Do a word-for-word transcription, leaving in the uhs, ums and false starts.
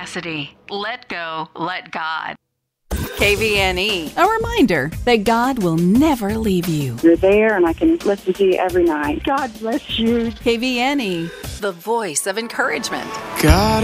Cassidy. Let go, let God. K V N E, a reminder that God will never leave you. You're there, and I can listen to you every night. God bless you. K V N E, the voice of encouragement. God